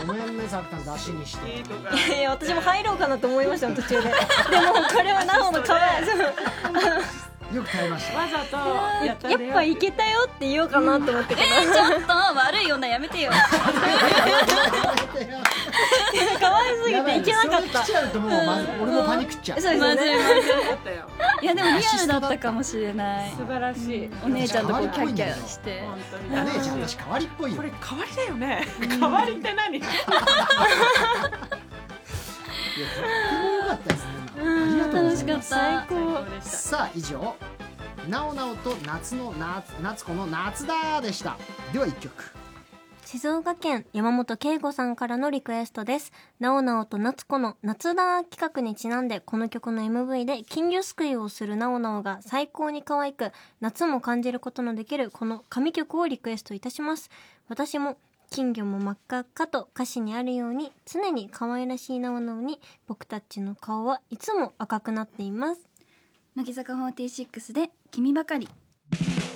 ごめんねさっきから出しにして。 いや私も入ろうかなと思いました途中で。でもこれはなおのかわいよく耐えました。 わざとやっぱいけたよって言おうかなと思ってから、 ちょっと悪い女やめてよ。 可愛すぎていけなかった。 それ来ちゃうともう俺もパニックっちゃう。 そうですよね。 いやでもリアルだったかもしれない。 素晴らしい。 お姉ちゃんとこうキャッキャして本当おに姉ちゃん私代わりっぽいよ。 これ代わりだよね。代わりって何？ いやとっても良かったですね。ありがとうございます。 楽しかった。 最高。 さあ以上なおなおと夏子の夏だでした。では一曲。 静岡県山本圭吾さんからのリクエストです。なおなおと夏子の夏だ企画にちなんで、この曲の MV で金魚すくいをするなおなおが最高に可愛く、夏も感じることのできるこの神曲をリクエストいたします。私も金魚も真っ赤っかと歌詞にあるように、常に可愛らしいなおなおに僕たちの顔はいつも赤くなっています。 乃木坂46で君ばかり。